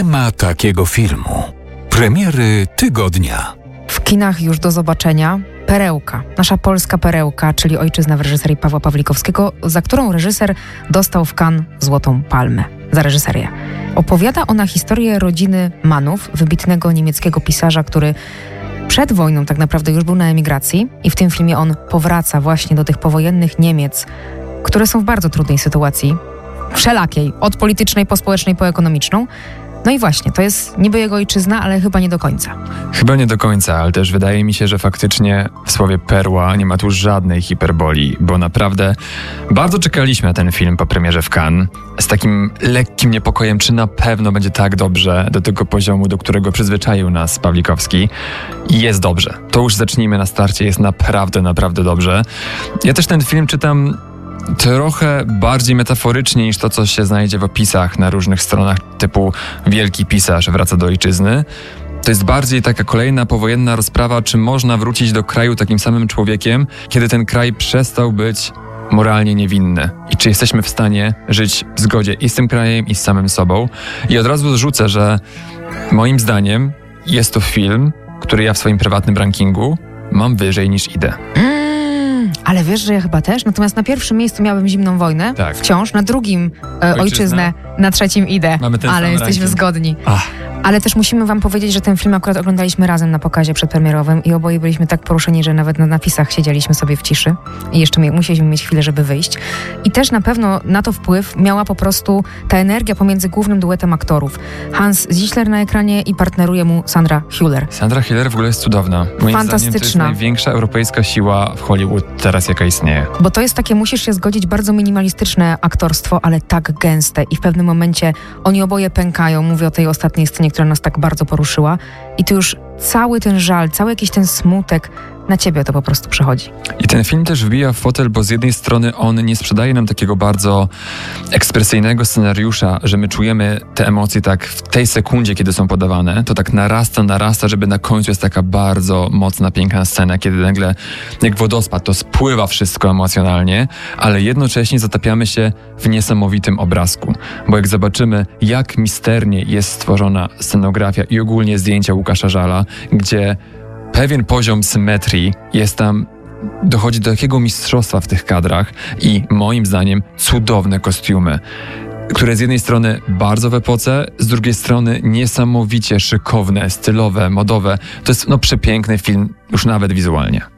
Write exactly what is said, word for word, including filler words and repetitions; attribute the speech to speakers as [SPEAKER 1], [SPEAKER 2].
[SPEAKER 1] Nie ma takiego filmu. Premiery tygodnia.
[SPEAKER 2] W kinach już do zobaczenia Perełka, nasza polska perełka, czyli ojczyzna w reżyserii Pawła Pawlikowskiego, za którą reżyser dostał w Cannes Złotą Palmę za reżyserię. Opowiada ona historię rodziny Manów, wybitnego niemieckiego pisarza, który przed wojną tak naprawdę już był na emigracji i w tym filmie on powraca właśnie do tych powojennych Niemiec, które są w bardzo trudnej sytuacji, wszelakiej, od politycznej po społecznej, po ekonomiczną. No i właśnie, to jest niby jego ojczyzna, ale chyba nie do końca.
[SPEAKER 3] Chyba nie do końca, ale też wydaje mi się, że faktycznie w słowie perła nie ma tu żadnej hiperboli, bo naprawdę bardzo czekaliśmy na ten film po premierze w Cannes z takim lekkim niepokojem, czy na pewno będzie tak dobrze do tego poziomu, do którego przyzwyczaił nas Pawlikowski. I jest dobrze. To już zacznijmy na starcie, jest naprawdę, naprawdę dobrze. Ja też ten film czytam trochę bardziej metaforycznie niż to, co się znajdzie w opisach na różnych stronach typu wielki pisarz wraca do ojczyzny. To jest bardziej taka kolejna powojenna rozprawa, czy można wrócić do kraju takim samym człowiekiem, kiedy ten kraj przestał być moralnie niewinny. I czy jesteśmy w stanie żyć w zgodzie i z tym krajem, i z samym sobą. I od razu zrzucę, że moim zdaniem jest to film, który ja w swoim prywatnym rankingu mam wyżej niż idę.
[SPEAKER 2] Ale wiesz, że ja chyba też. Natomiast na pierwszym miejscu miałabym Zimną wojnę.
[SPEAKER 3] Tak.
[SPEAKER 2] Wciąż. Na drugim e, ojczyznę. Na trzecim idę.
[SPEAKER 3] Mamy ten
[SPEAKER 2] ale
[SPEAKER 3] sam
[SPEAKER 2] jesteśmy
[SPEAKER 3] ranking.
[SPEAKER 2] zgodni.
[SPEAKER 3] Ach.
[SPEAKER 2] Ale też musimy wam powiedzieć, że ten film akurat oglądaliśmy razem na pokazie przedpremierowym i oboje byliśmy tak poruszeni, że nawet na napisach siedzieliśmy sobie w ciszy i jeszcze mi, musieliśmy mieć chwilę, żeby wyjść. I też na pewno na to wpływ miała po prostu ta energia pomiędzy głównym duetem aktorów. Hans Ziesler na ekranie i partneruje mu Sandra Hüller.
[SPEAKER 3] Sandra Hüller w ogóle jest cudowna. Moim
[SPEAKER 2] Fantastyczna.
[SPEAKER 3] zdaniem to jest największa europejska siła w Hollywood teraz, jaka istnieje.
[SPEAKER 2] Bo to jest takie, musisz się zgodzić, bardzo minimalistyczne aktorstwo, ale tak gęste i w pewnym momencie oni oboje pękają. Mówię o tej ostatniej scenie, która nas tak bardzo poruszyła i ty już cały ten żal, cały jakiś ten smutek na ciebie to po prostu przechodzi.
[SPEAKER 3] I ten film też wbija w fotel, bo z jednej strony on nie sprzedaje nam takiego bardzo ekspresyjnego scenariusza, że my czujemy te emocje tak w tej sekundzie, kiedy są podawane, to tak narasta, narasta, żeby na końcu jest taka bardzo mocna, piękna scena, kiedy nagle jak wodospad to spływa wszystko emocjonalnie, ale jednocześnie zatapiamy się w niesamowitym obrazku, bo jak zobaczymy, jak misternie jest stworzona scenografia i ogólnie zdjęcia Łukasza Żala, gdzie pewien poziom symetrii jest tam, dochodzi do takiego mistrzostwa w tych kadrach i moim zdaniem cudowne kostiumy, które z jednej strony bardzo w epoce, z drugiej strony niesamowicie szykowne, stylowe, modowe. To jest no przepiękny film, już nawet wizualnie.